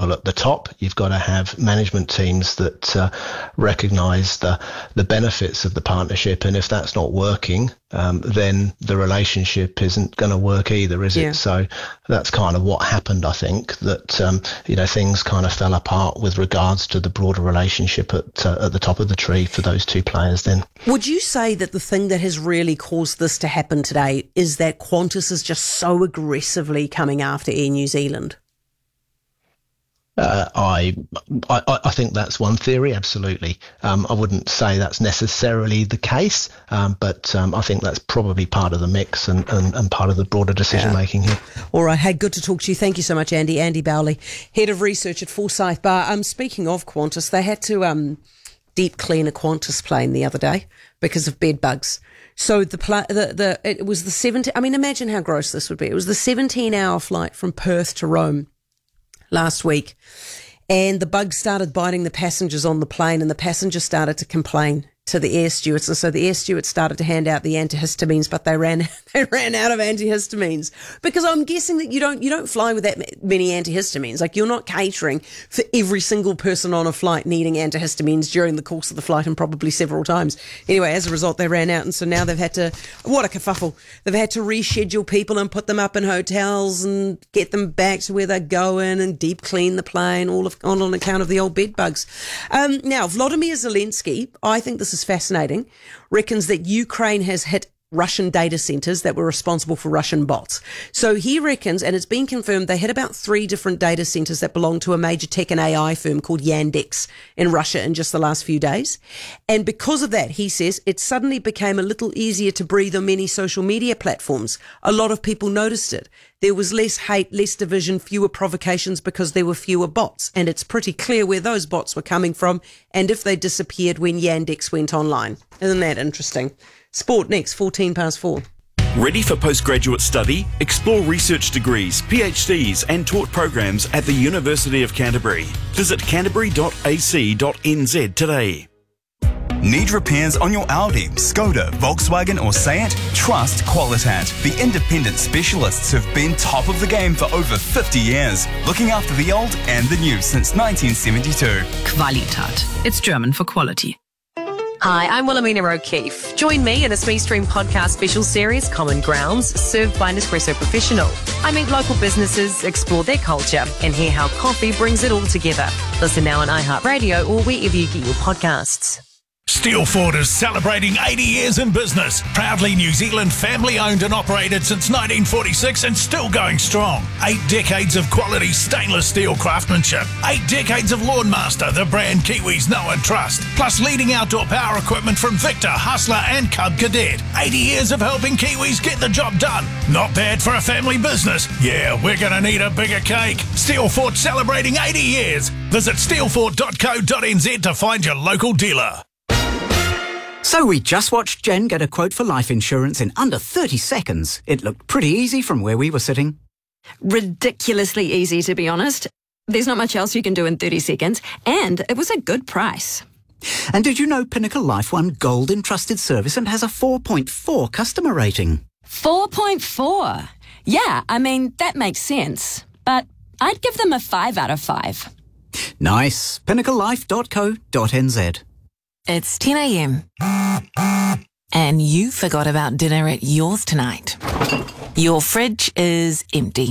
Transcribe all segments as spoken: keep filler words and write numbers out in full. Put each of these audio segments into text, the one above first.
people at the top. You've got to have management teams that uh, recognise the the benefits of the partnership, and if that's not working, um, then the relationship isn't going to work either, is yeah. it? So that's kind of what happened. I think that um, you know things kind of fell apart with regards to the broader relationship at uh, at the top of the tree for those two players. Then, would you say that the thing that has really caused this to happen today is that Qantas is just so aggressively coming after Air New Zealand? Uh, I, I I think that's one theory, absolutely. Um, I wouldn't say that's necessarily the case, um, but um, I think that's probably part of the mix and, and, and part of the broader decision-making yeah. here. All right. Hey, good to talk to you. Thank you so much, Andy. Andy Bowley, Head of Research at Forsyth Barr. Um, speaking of Qantas, they had to um, deep clean a Qantas plane the other day because of bed bugs. So the, pla- the the it was the seventeen. I mean, imagine how gross this would be. It was the seventeen-hour flight from Perth to Rome last week, and the bugs started biting the passengers on the plane, and the passengers started to complain to the air stewards, and so the air stewards started to hand out the antihistamines, but they ran they ran out of antihistamines because I'm guessing that you don't you don't fly with that many antihistamines. Like, you're not catering for every single person on a flight needing antihistamines during the course of the flight, and probably several times. Anyway, as a result, they ran out, and so now they've had to, what a kerfuffle, they've had to reschedule people and put them up in hotels and get them back to where they're going and deep clean the plane, all of, all on account of the old bed bugs. Um, now, Vladimir Zelensky, I think this is fascinating, reckons that Ukraine has hit Russian data centers that were responsible for Russian bots. So he reckons, and it's been confirmed, they hit about three different data centers that belong to a major tech and A I firm called Yandex in Russia in just the last few days. And because of that, he says, it suddenly became a little easier to breathe on many social media platforms. A lot of people noticed it. There was less hate, less division, fewer provocations because there were fewer bots. And it's pretty clear where those bots were coming from and if they disappeared when Yandex went online. Isn't that interesting? Sport next, fourteen past four. Ready for postgraduate study? Explore research degrees, PhDs and taught programs at the University of Canterbury. Visit canterbury dot a c dot n z today. Need repairs on your Audi, Skoda, Volkswagen or Seat? Trust Qualitat, the independent specialists who've been top of the game for over fifty years, looking after the old and the new since nineteen seventy-two. Qualitat. It's German for quality. Hi, I'm Wilhelmina O'Keefe. Join me in a Smee Stream podcast special series, Common Grounds, served by Nespresso Professional. I meet local businesses, explore their culture, and hear how coffee brings it all together. Listen now on iHeartRadio or wherever you get your podcasts. Steelfort is celebrating eighty years in business. Proudly New Zealand family-owned and operated since nineteen forty-six and still going strong. Eight decades of quality stainless steel craftsmanship. Eight decades of Lawnmaster, the brand Kiwis know and trust. Plus leading outdoor power equipment from Victor, Hustler and Cub Cadet. eighty years of helping Kiwis get the job done. Not bad for a family business. Yeah, we're going to need a bigger cake. Steelfort celebrating eighty years. Visit steelfort dot co dot n z to find your local dealer. So we just watched Jen get a quote for life insurance in under thirty seconds. It looked pretty easy from where we were sitting. Ridiculously easy, to be honest. There's not much else you can do in thirty seconds, and it was a good price. And did you know Pinnacle Life won Gold in Trusted Service and has a four point four customer rating? four point four? Yeah, I mean, that makes sense. But I'd give them a five out of five. Nice. pinnacle life dot co dot n z. It's ten a.m. and you forgot about dinner at yours tonight. Your fridge is empty.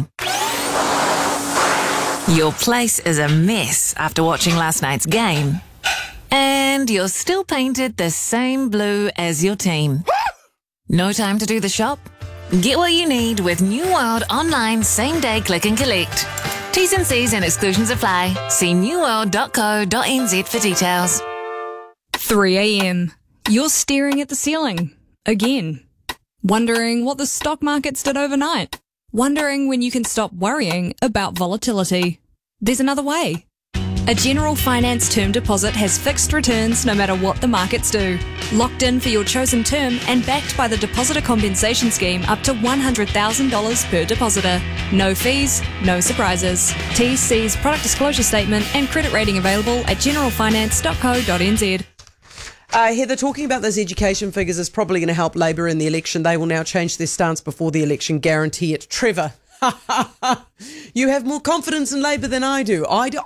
Your place is a mess after watching last night's game. And you're still painted the same blue as your team. No time to do the shop? Get what you need with New World Online Same Day Click and Collect. T's and C's and exclusions apply. See new world dot co dot n z for details. three a.m. You're staring at the ceiling. Again. Wondering what the stock markets did overnight. Wondering when you can stop worrying about volatility. There's another way. A General Finance term deposit has fixed returns no matter what the markets do. Locked in for your chosen term and backed by the Depositor Compensation Scheme up to one hundred thousand dollars per depositor. No fees, no surprises. T C's product disclosure statement and credit rating available at general finance dot co dot n z. Uh, Heather, talking about those education figures is probably going to help Labor in the election. They will now change their stance before the election, guarantee it. Trevor, you have more confidence in Labor than I do. I, do.